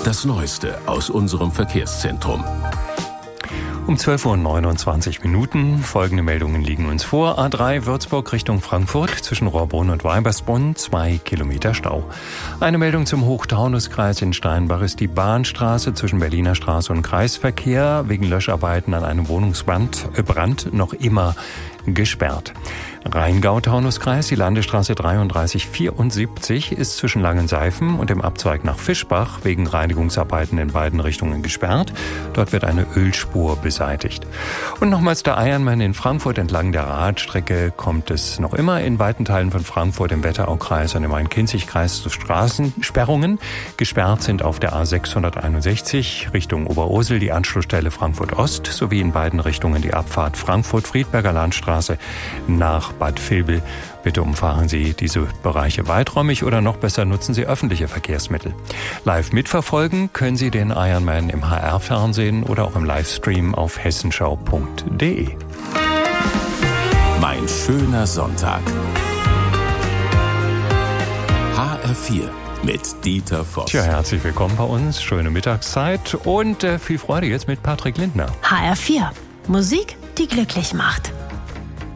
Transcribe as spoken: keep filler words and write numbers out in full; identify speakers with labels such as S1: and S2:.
S1: Das Neueste aus unserem Verkehrszentrum.
S2: Um zwölf Uhr neunundzwanzig Minuten. Folgende Meldungen liegen uns vor. A drei Würzburg Richtung Frankfurt zwischen Rohrbrunn und Weibersbrunn, zwei Kilometer Stau. Eine Meldung zum Hochtaunuskreis in Steinbach ist die Bahnstraße zwischen Berliner Straße und Kreisverkehr wegen Löscharbeiten an einem Wohnungsbrand äh, Brand noch immer gesperrt. Rheingau-Taunuskreis, die Landesstraße dreiunddreißig vierundsiebzig ist zwischen Langenseifen und dem Abzweig nach Fischbach wegen Reinigungsarbeiten in beiden Richtungen gesperrt. Dort wird eine Ölspur beseitigt. Und nochmals der Ironman in Frankfurt. Entlang der Radstrecke kommt es noch immer in weiten Teilen von Frankfurt im Wetteraukreis und im Main-Kinzig-Kreis zu Straßensperrungen. Gesperrt sind auf der A sechshunderteinundsechzig Richtung Oberursel die Anschlussstelle Frankfurt Ost sowie in beiden Richtungen die Abfahrt Frankfurt-Friedberger Landstraße nach Bad Vilbel. Bitte umfahren Sie diese Bereiche weiträumig oder noch besser nutzen Sie öffentliche Verkehrsmittel. Live mitverfolgen können Sie den Ironman im H R-Fernsehen oder auch im Livestream auf hessenschau punkt de.
S1: Mein schöner Sonntag. H R vier mit Dieter Voss.
S2: Tja, herzlich willkommen bei uns. Schöne Mittagszeit und äh, viel Freude jetzt mit Patrick Lindner.
S3: H R vier. Musik, die glücklich macht.